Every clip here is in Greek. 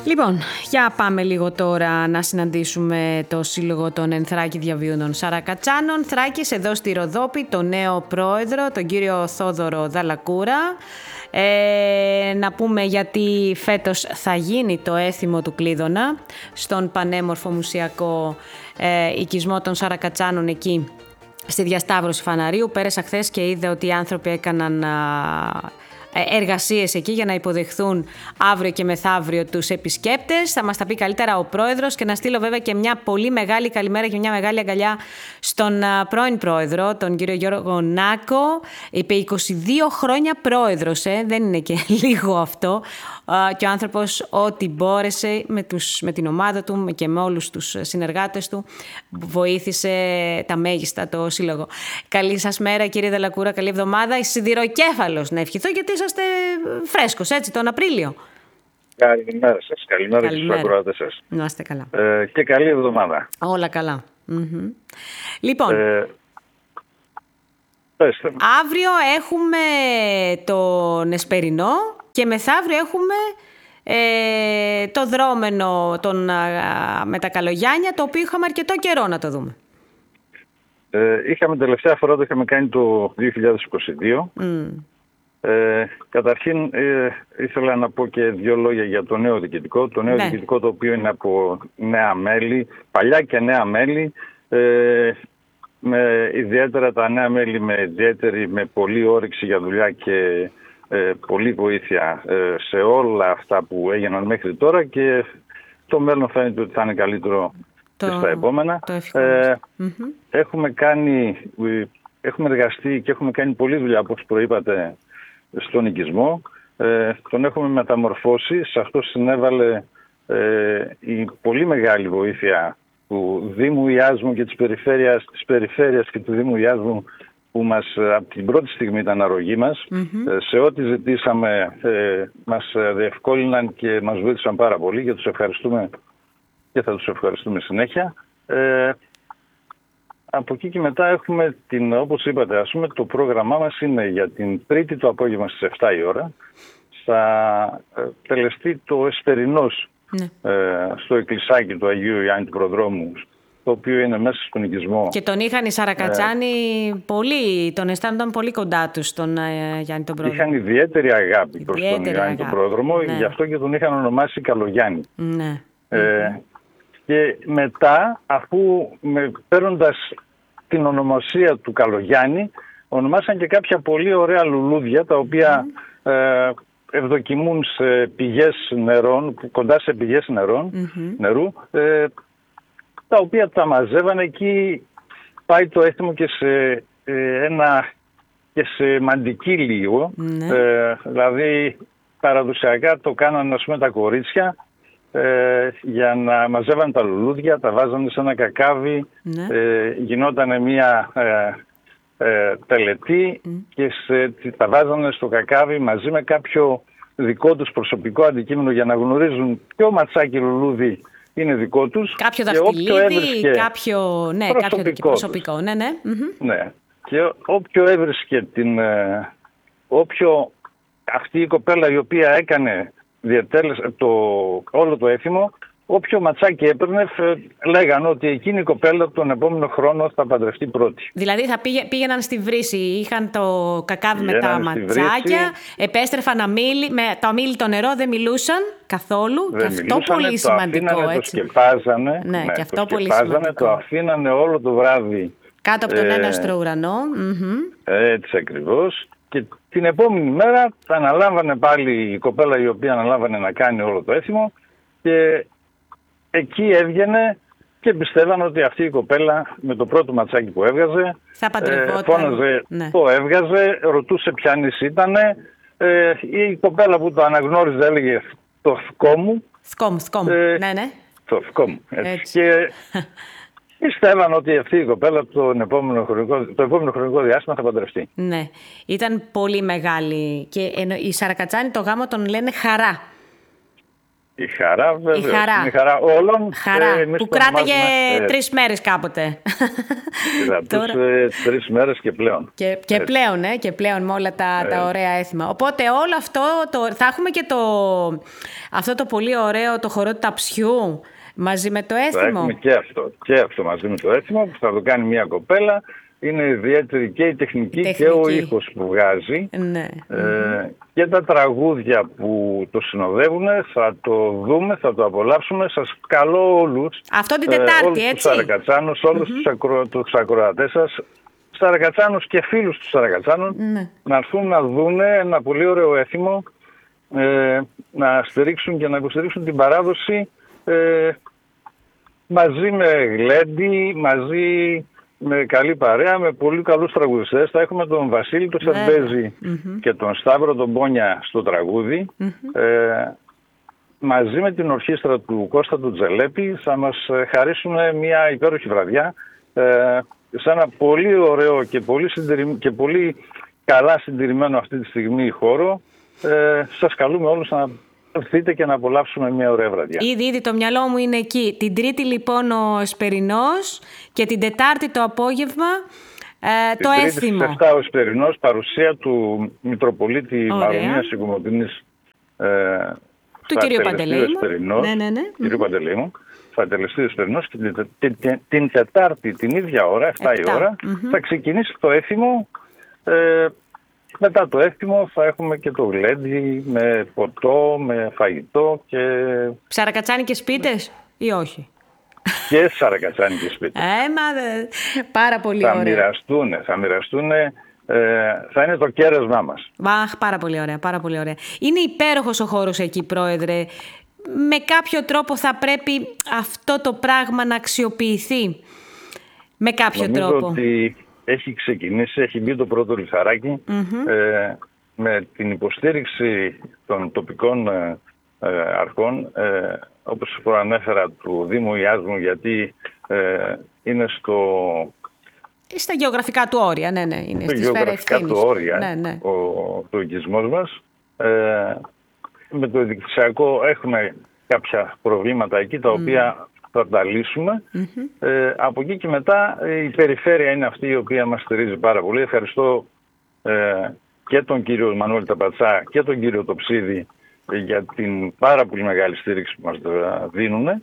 Λοιπόν, για πάμε λίγο τώρα να συναντήσουμε το Σύλλογο των Ενθράκη Διαβίων Σαρακατσάνων Θράκης εδώ στη Ροδόπη, τον νέο πρόεδρο, τον κύριο Θόδωρο Δαλακούρα. Να πούμε γιατί φέτος θα γίνει το έθιμο του Κλείδωνα στον πανέμορφο μουσιακό οικισμό των Σαρακατσάνων εκεί στη διασταύρωση Φαναρίου. Πέρασα χθες και είδε ότι οι άνθρωποι έκαναν εργασίες εκεί για να υποδεχθούν αύριο και μεθαύριο τους επισκέπτες. Θα μας τα πει καλύτερα ο πρόεδρος και να στείλω βέβαια και μια πολύ μεγάλη καλημέρα και μια μεγάλη αγκαλιά στον πρώην πρόεδρο, τον κύριο Γιώργο Νάκο. Είπε 22 χρόνια πρόεδρος, δεν είναι και λίγο αυτό. Και ο άνθρωπος ό,τι μπόρεσε με την ομάδα του και με όλους τους συνεργάτες του βοήθησε τα μέγιστα το σύλλογο. Καλή σας μέρα κύριε Δαλακούρα, καλή εβδομάδα. Σιδηροκέφαλος να ευχηθώ γιατί είσαστε φρέσκος έτσι τον Απρίλιο. Καλημέρα σας, καλημέρα και στους ακροατές σας. Να είστε καλά. Και καλή εβδομάδα. Όλα καλά. Mm-hmm. Λοιπόν, αύριο έχουμε τον Εσπερινό και μεθαύριο έχουμε το δρόμενο με τα Καλογιάννια, το οποίο είχαμε αρκετό καιρό να το δούμε. Είχαμε τελευταία φορά, το είχαμε κάνει το 2022. Καταρχήν ήθελα να πω και δύο λόγια για το νέο διοικητικό. Το νέο διοικητικό, το οποίο είναι από νέα μέλη, παλιά και νέα μέλη, με ιδιαίτερα τα νέα μέλη με πολλή όρεξη για δουλειά και πολλή βοήθεια σε όλα αυτά που έγιναν μέχρι τώρα, και το μέλλον φαίνεται ότι θα είναι καλύτερο στα επόμενα. Έχουμε εργαστεί και έχουμε κάνει πολλή δουλειά, όπως προείπατε, στον οικισμό. Τον έχουμε μεταμορφώσει. Σε αυτό συνέβαλε η πολύ μεγάλη βοήθεια του Δήμου Ιάσμου και της περιφέρειας και του Δήμου Ιάσμου, που από την πρώτη στιγμή ήταν αρρωγή μας. Σε ό,τι ζητήσαμε μας διευκόλυναν και μας βοήθησαν πάρα πολύ και τους ευχαριστούμε και θα τους ευχαριστούμε συνέχεια. Από εκεί και μετά έχουμε, όπως είπατε, το πρόγραμμά μας είναι για την Τρίτη το απόγευμα στις 7 η ώρα. Θα τελεστεί το Εσπερινός στο εκκλησάκι του Αγίου Ιωάννη του Προδρόμου, το οποίο είναι μέσα στον οικισμό. Και τον είχαν οι Σαρακατσάνοι τον αισθάνονταν πολύ κοντά τους τον Γιάννη τον Πρόδρομο. Είχαν ιδιαίτερη αγάπη προς τον Γιάννη τον Πρόδρομο, γι' αυτό και τον είχαν ονομάσει Καλογιάννη. Και μετά, αφού παίρνοντας την ονομασία του Καλογιάννη, ονομάσαν και κάποια πολύ ωραία λουλούδια, τα οποία ευδοκιμούν σε πηγές νερών, κοντά σε πηγές νερού, τα οποία τα μαζεύανε. Εκεί πάει το έθιμο και σε μαντική λίγο. Δηλαδή παραδοσιακά το κάνανε τα κορίτσια, για να μαζεύαν τα λουλούδια, τα βάζανε σε ένα κακάβι, γινόταν μια τελετή και τα βάζανε στο κακάβι μαζί με κάποιο δικό τους προσωπικό αντικείμενο, για να γνωρίζουν ποιο ματσάκι λουλούδι είναι δικό τους. Κάποιο δαχτυλίδι, κάποιο προσωπικό. Ναι. Και όποιο έβρισκε αυτή η κοπέλα η οποία έκανε διετέλεσε όλο το έθιμο, όποιο ματσάκι έπαιρνε, λέγανε ότι εκείνη η κοπέλα τον επόμενο χρόνο θα παντρευτεί πρώτη. Δηλαδή θα πήγαιναν στη βρύση, είχαν το κακάβι με τα ματσάκια, επέστρεφαν με το αμίλητο νερό, δεν μιλούσαν καθόλου. Και αυτό πολύ σημαντικό. Το σκεπάζανε, το αφήνανε όλο το βράδυ κάτω από τον έναστρο ουρανό. Έτσι ακριβώς. Και την επόμενη μέρα θα αναλάμβανε πάλι η κοπέλα η οποία αναλάμβανε να κάνει όλο το έθιμο, και εκεί έβγαινε και πιστεύανε ότι αυτή η κοπέλα με το πρώτο ματσάκι που έβγαζε φώναζε, το έβγαζε, ρωτούσε ποια νησί ήτανε, η κοπέλα που το αναγνώριζε έλεγε το φκό μου. Σκόμ. Ναι. Το φκό μου. Έτσι. Και πιστεύαν ότι αυτή η κοπέλα το επόμενο χρονικό διάστημα θα παντρευτεί. Ναι, ήταν πολύ μεγάλη. Και οι Σαρακατσάνοι το γάμο τον λένε χαρά. Η χαρά, βέβαια. Η χαρά όλων. Χαρά, που κράταγε 3 μέρες κάποτε. Τώρα... 3 μέρες και πλέον. Και πλέον με όλα τα ωραία έθιμα. Οπότε όλο αυτό, θα έχουμε και αυτό το πολύ ωραίο, το χορό του ταψιού, μαζί με το έθιμο. Θα έχουμε και αυτό μαζί με το έθιμο, που θα το κάνει μια κοπέλα. Είναι ιδιαίτερη και η τεχνική και ο ήχος που βγάζει. Ναι. Και τα τραγούδια που το συνοδεύουν, θα το δούμε, θα το απολαύσουμε. Σας καλώ όλους. Αυτό την Τετάρτη, όλους έτσι. Τους Σαρακατσάνους, όλους τους ακροατές σας, Σαρακατσάνους και φίλους του Σαρακατσάνων, να έρθουν να δουν ένα πολύ ωραίο έθιμο, να στηρίξουν και να υποστηρίξουν την παράδοση μαζί με γλέντι, μαζί με καλή παρέα, με πολύ καλούς τραγουδιστές. Θα έχουμε τον Βασίλη τον Σερμπέζη και τον Σταύρο τον Μπόνια στο τραγούδι. Μαζί με την ορχήστρα του Κώστα του Τζελέπη θα μας χαρίσουν μια υπέροχη βραδιά σε ένα πολύ ωραίο και πολύ καλά συντηρημένο αυτή τη στιγμή χώρο. Σας καλούμε όλους να έρθείτε και να απολαύσουμε μια ωραία βραδιά. Ήδη το μυαλό μου είναι εκεί. Την Τρίτη λοιπόν ο Εσπερινός και την Τετάρτη το απόγευμα το έθιμο. Την Τρίτη στις 7 ο Εσπερινός, παρουσία του Μητροπολίτη Μαρονίας Οικομοτηνής του κυρίου Παντελεήμου. Κυρίου Παντελεήμου. Θα τελεστεί ο Εσπερινός και την Τετάρτη την ίδια ώρα, 7 η ώρα, θα ξεκινήσει το έθιμο. Μετά το έθιμο θα έχουμε και το γλέντι με ποτό, με φαγητό και... Σαρακατσάνικες σπίτες ή όχι? Και σαρακατσάνικες σπίτες. Πάρα πολύ ωραία. Θα μοιραστούν, θα είναι το κέρασμά μας. Πάρα πολύ ωραία, πάρα πολύ ωραία. Είναι υπέροχος ο χώρος εκεί, Πρόεδρε. Με κάποιο τρόπο θα πρέπει αυτό το πράγμα να αξιοποιηθεί. Με κάποιο τρόπο. Ότι έχει ξεκινήσει, έχει μπει το πρώτο λιθαράκι με την υποστήριξη των τοπικών αρχών, όπως προανέφερα, του Δήμου Ιάσμου, γιατί είναι στα γεωγραφικά του όρια, ναι, είναι στη σφαίρα ευθύνης. Του όρια, ο οικισμός μας. Με το δικτυακό έχουμε κάποια προβλήματα εκεί, τα οποία θα τα λύσουμε. Από εκεί και μετά η περιφέρεια είναι αυτή η οποία μας στηρίζει πάρα πολύ. Ευχαριστώ και τον κύριο Μανώλη Ταπατσά και τον κύριο Τοψίδη για την πάρα πολύ μεγάλη στήριξη που μας δίνουν.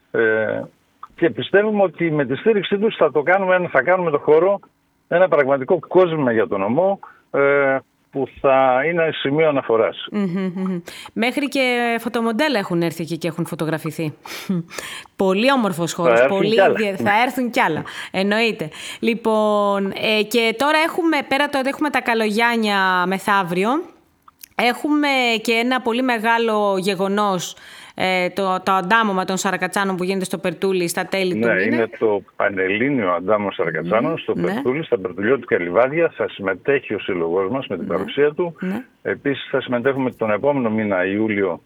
Και πιστεύουμε ότι με τη στήριξή τους θα κάνουμε το χώρο ένα πραγματικό κόσμο για τον νομό, που θα είναι σημείο αναφοράς. Μέχρι και φωτομοντέλα έχουν έρθει εκεί και έχουν φωτογραφηθεί. Πολύ όμορφος χώρος. Θα έρθουν κι άλλα. Εννοείται. Λοιπόν, και τώρα πέρα το ότι έχουμε τα Καλογιάννια μεθαύριο, έχουμε και ένα πολύ μεγάλο γεγονός, το αντάμωμα των Σαρακατσάνων που γίνεται στο Περτούλι στα τέλη του μήνα. Ναι, είναι το Πανελλήνιο Αντάμωμα Σαρακατσάνων στο Περτούλι, στα Περτουλιώτικα Λιβάδια. Θα συμμετέχει ο σύλλογός μας με την παρουσία του. Επίσης θα συμμετέχουμε τον επόμενο μήνα, Ιούλιο,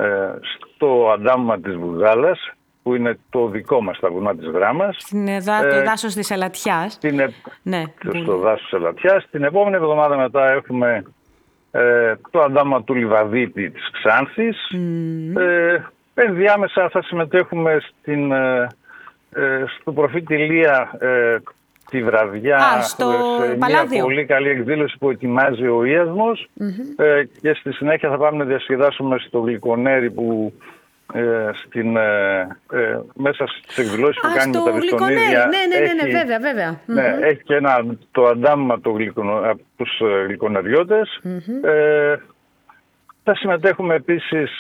στο Αντάμωμα της Βουγάλας, που είναι το δικό μας, τα βουνά της Δράμας. Το δάσος της Ελατιάς. Στο δάσος της Ελατιάς. Την επόμενη εβδομάδα μετά έχουμε το αντάμωμα του Λιβαδίτη της Ξάνθης. Ενδιάμεσα θα συμμετέχουμε στο προφήτη Ηλία τη βραδιά σε μια πολύ καλή εκδήλωση που ετοιμάζει ο Ιασμός, και στη συνέχεια θα πάμε να διασκεδάσουμε στο Γλυκονέρι που μέσα στις εκδηλώσεις που κάνει με τα Βιστονίδια βέβαια. Έχει και το αντάμωμα από τους γλυκονεριώτες. Θα συμμετέχουμε επίσης,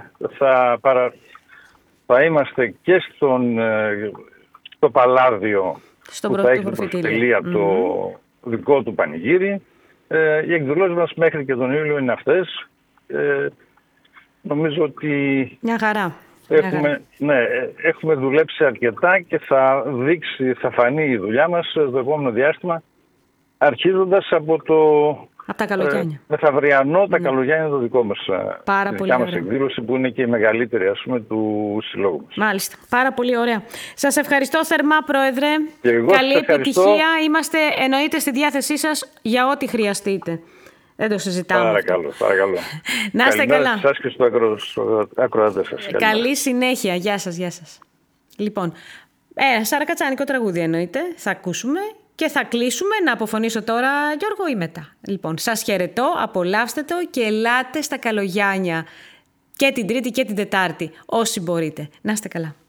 θα είμαστε και στο Παλάδιο που θα έχει την προφητηλία το δικό του πανηγύρι. Οι εκδηλώσεις μας μέχρι και τον Ιούλιο είναι αυτές. Νομίζω ότι μια χαρά. Έχουμε δουλέψει αρκετά και θα φανεί η δουλειά μας στο επόμενο διάστημα, αρχίζοντας από τα Καλογιάννια. Μεθαυριανό, τα Καλογιάννια, το δικό μας, εκδήλωση που είναι και η μεγαλύτερη, του συλλόγου μας. Μάλιστα. Πάρα πολύ ωραία. Σας ευχαριστώ θερμά, Πρόεδρε. Και εγώ καλή επιτυχία. Είμαστε εννοείται στη διάθεσή σας για ό,τι χρειαστείτε. Δεν το συζητάμε. Παρακαλώ. Να είστε καλά. Σας και στο ακροατές σας. Καλή συνέχεια. Γεια σας. Λοιπόν, σαρακατσάνικο τραγούδι εννοείται. Θα ακούσουμε και θα κλείσουμε. Να αποφωνήσω τώρα, Γιώργο, ή μετά. Λοιπόν, σας χαιρετώ, απολαύστε το και ελάτε στα Καλογιάννια και την Τρίτη και την Τετάρτη, όσοι μπορείτε. Να είστε καλά.